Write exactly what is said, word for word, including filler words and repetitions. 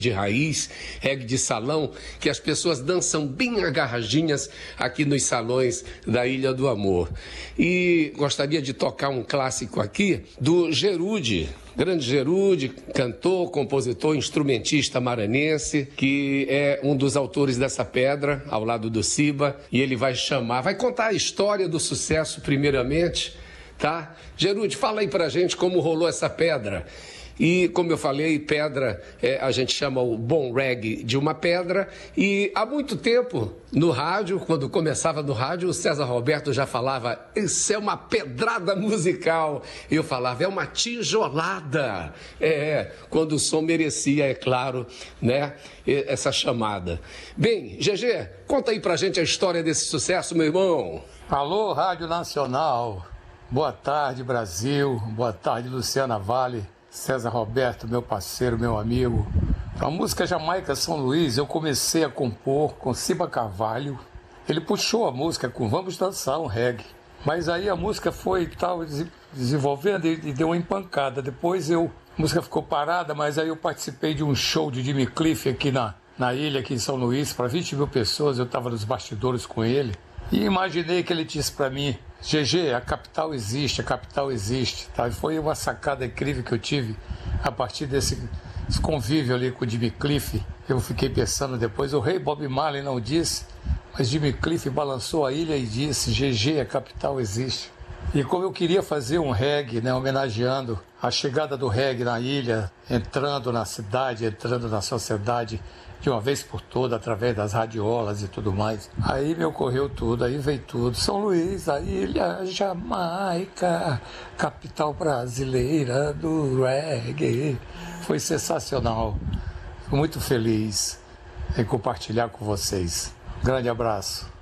de raiz, reggae de salão, que as pessoas dançam bem agarradinhas aqui nos salões da Ilha do Amor. E gostaria de tocar um clássico aqui do Gerude, grande Gerude, cantor, compositor, instrumentista maranhense, que é um dos autores dessa pedra, ao lado do Siba, e ele vai chamar, vai contar a história do sucesso primeiramente, tá? Gerude, fala aí pra gente como rolou essa pedra. E, como eu falei, pedra, é, a gente chama o bom reggae de uma pedra. E há muito tempo, no rádio, quando começava no rádio, o César Roberto já falava, isso é uma pedrada musical. Eu falava, é uma tijolada. É, quando o som merecia, é claro, né, essa chamada. Bem, G G, conta aí pra gente a história desse sucesso, meu irmão. Alô, Rádio Nacional. Boa tarde, Brasil. Boa tarde, Luciana Vale. César Roberto, meu parceiro, meu amigo. A música Jamaica São Luís eu comecei a compor com Siba Carvalho. Ele puxou a música com Vamos Dançar um Reggae. Mas aí a música foi tal, desenvolvendo e deu uma empancada. Depois eu, a música ficou parada, mas aí eu participei de um show de Jimmy Cliff aqui na, na ilha, aqui em São Luís, para vinte mil pessoas. Eu estava nos bastidores com ele. E imaginei que ele disse para mim, G G, a capital existe, a capital existe. Tá? E foi uma sacada incrível que eu tive a partir desse, desse convívio ali com o Jimmy Cliff. Eu fiquei pensando depois, o rei Bob Marley não disse, mas Jimmy Cliff balançou a ilha e disse, G G, a capital existe. E como eu queria fazer um reggae, né, homenageando a chegada do reggae na ilha, entrando na cidade, entrando na sociedade, de uma vez por toda, através das radiolas e tudo mais. Aí me ocorreu tudo, aí veio tudo. São Luís, a ilha Jamaica, capital brasileira do reggae. Foi sensacional. Fico muito feliz em compartilhar com vocês. Grande abraço.